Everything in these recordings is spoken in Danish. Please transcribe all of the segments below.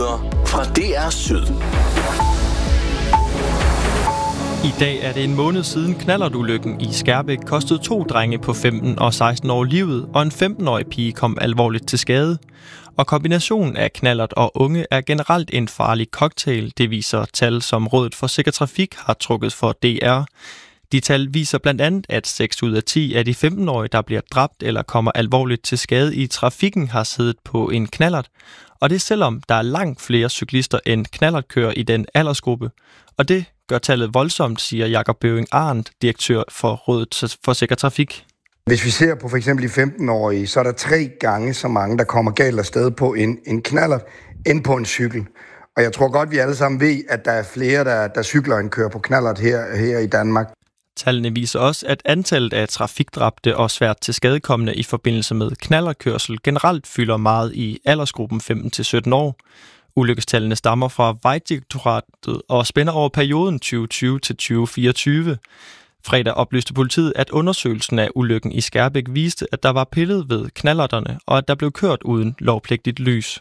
Nyheder fra DR Syd. I dag er det en måned siden knallertulykken i Skærbæk kostede 2 drenge på 15 og 16 år livet, og en 15-årig pige kom alvorligt til skade. Og kombinationen af knallert og unge er generelt en farlig cocktail, det viser tal, som Rådet for Sikker Trafik har trukket for DR. De tal viser blandt andet, at 6 ud af 10 af de 15-årige, der bliver dræbt eller kommer alvorligt til skade i trafikken, har siddet på en knallert. Og det er selvom der er langt flere cyklister end knallertkører i den aldersgruppe. Og det gør tallet voldsomt, siger Jakob Bøving Arndt, direktør for Rådet for Sikker Trafik. Hvis vi ser på for eksempel de 15-årige, så er der 3 gange så mange, der kommer galt afsted på en knallert, end på en cykel. Og jeg tror godt, vi alle sammen ved, at der er flere, der cykler end kører på knallert her i Danmark. Tallene viser også, at antallet af trafikdræbte og svært til skadekommende i forbindelse med knallertkørsel generelt fylder meget i aldersgruppen 15-17 år. Ulykkestallene stammer fra Vejdirektoratet og spænder over perioden 2020 til 2024. Fredag oplyste politiet, at undersøgelsen af ulykken i Skærbæk viste, at der var pillet ved knallerterne, og at der blev kørt uden lovpligtigt lys.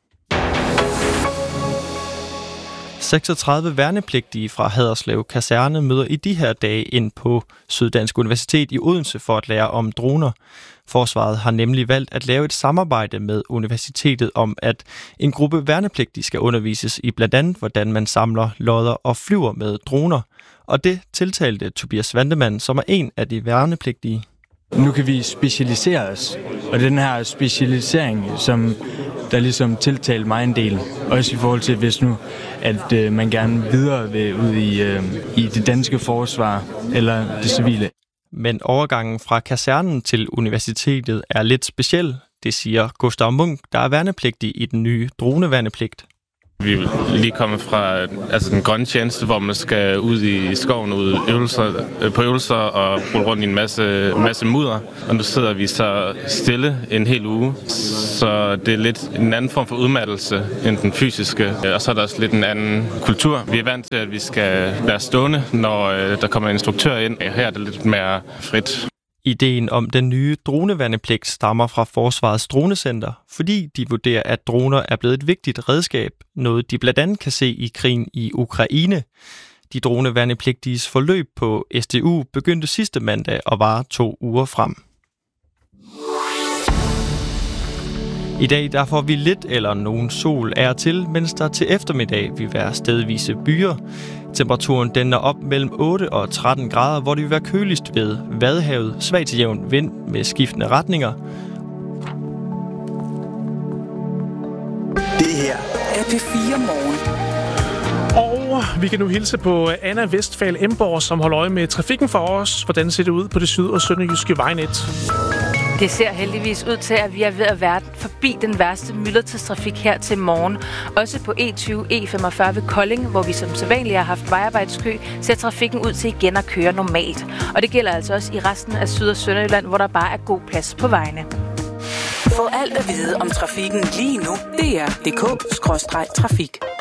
36 værnepligtige fra Haderslev Kaserne møder i de her dage ind på Syddansk Universitet i Odense for at lære om droner. Forsvaret har nemlig valgt at lave et samarbejde med universitetet om, at en gruppe værnepligtige skal undervises i blandt andet, hvordan man samler lodder og flyver med droner. Og det tiltalte Tobias Vandemann, som er en af de værnepligtige. Nu kan vi specialisere os, og den her specialisering, som der ligesom tiltalte mig en del, også i forhold til, hvis nu, at man gerne videre vil ud i det danske forsvar eller det civile. Men overgangen fra kasernen til universitetet er lidt speciel, det siger Gustav Munk, der er værnepligtig i den nye droneværnepligt. Vi er lige kommet fra den grønne tjeneste, hvor man skal ud i skoven ud på øvelser og rulle rundt i en masse mudder. Og nu sidder vi så stille en hel uge, så det er lidt en anden form for udmattelse end den fysiske. Og så er der også lidt en anden kultur. Vi er vant til, at vi skal være stående, når der kommer en instruktør ind. Her er det lidt mere frit. Ideen om den nye droneværnepligt stammer fra Forsvarets Dronecenter, fordi de vurderer, at droner er blevet et vigtigt redskab, noget de blandt andet kan se i krigen i Ukraine. De droneværnepligtiges forløb på SDU begyndte sidste mandag og var 2 uger frem. I dag der får vi lidt eller nogen sol af og til, mens der til eftermiddag vil være stedvise byer. Temperaturen den er op mellem 8 og 13 grader, hvor det vil være køligst ved Vadehavet, svag til jævn vind med skiftende retninger. Det her er P4 Morgen. Og vi kan nu hilse på Anna Vestfald Emborg, som holder øje med trafikken for os. Hvordan ser det ud på det syd- og sønderjyske vejnet? Det ser heldigvis ud til, at vi er ved at være forbi den værste myldretidstrafik her til morgen. Også på E20, E45 ved Kolding, hvor vi som sædvanligt har haft vejarbejdskö, ser trafikken ud til igen at køre normalt. Og det gælder altså også i resten af Syd- og Sønderjylland, hvor der bare er god plads på vejene. Få alt at vide om trafikken lige nu. DR.dk/trafik.